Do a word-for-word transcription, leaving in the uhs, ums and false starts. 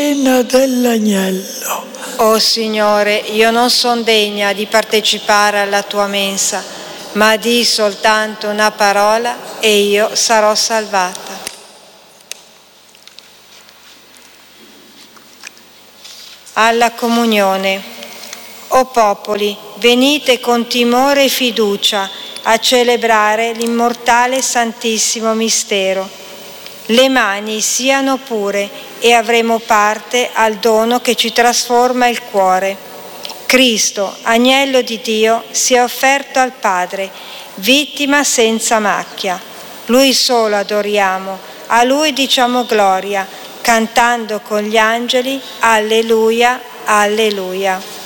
cena dell'agnello. O Signore, io non sono degna di partecipare alla tua mensa, ma di soltanto una parola e io sarò salvata. Alla comunione. O popoli, venite con timore e fiducia a celebrare l'immortale Santissimo Mistero. Le mani siano pure e avremo parte al dono che ci trasforma il cuore. Cristo, agnello di Dio, si è offerto al Padre, vittima senza macchia. Lui solo adoriamo, a Lui diciamo gloria, cantando con gli angeli, Alleluia, Alleluia.